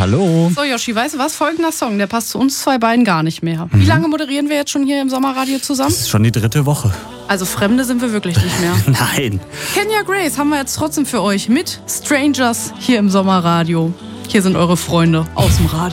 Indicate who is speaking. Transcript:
Speaker 1: Hallo.
Speaker 2: So, Yoshi, weißt du was? Folgender Song, der passt zu uns zwei beiden gar nicht mehr. Wie lange moderieren wir jetzt schon hier im Sommerradio zusammen?
Speaker 1: Das ist schon die 3. Woche.
Speaker 2: Also Fremde sind wir wirklich nicht mehr.
Speaker 1: Nein.
Speaker 2: Kenya Grace haben wir jetzt trotzdem für euch mit Strangers hier im Sommerradio. Hier sind eure Freunde aus dem Radio.